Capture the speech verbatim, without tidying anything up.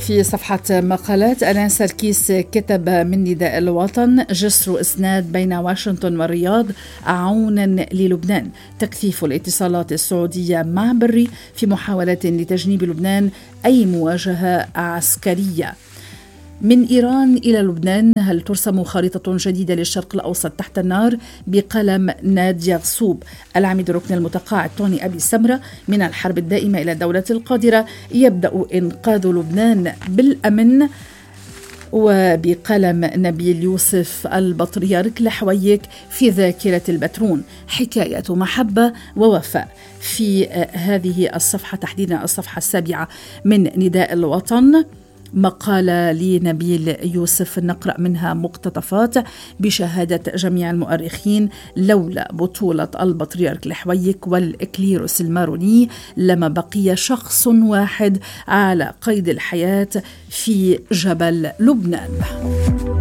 في صفحة مقالات ألان سركيس كتب من نداء الوطن: جسر إسناد بين واشنطن والرياض عونا للبنان، تكثيف الاتصالات السعودية مع بري في محاولة لتجنيب لبنان أي مواجهة عسكرية. من إيران إلى لبنان، هل ترسم خريطة جديدة للشرق الأوسط تحت النار؟ بقلم نادية غصوب. العميد الركن المتقاعد طوني أبي سمرة: من الحرب الدائمة إلى الدولة القادرة، يبدأ إنقاذ لبنان بالأمن. وبقلم نبيل يوسف: البطريرك لحويك في ذاكرة البترون، حكاية محبة ووفاء. في هذه الصفحة تحديدا الصفحة السابعة من نداء الوطن مقالة لنبيل يوسف نقرأ منها مقتطفات: بشهادة جميع المؤرخين، لولا بطولة البطريرك لحويك والإكليروس الماروني لما بقي شخص واحد على قيد الحياة في جبل لبنان.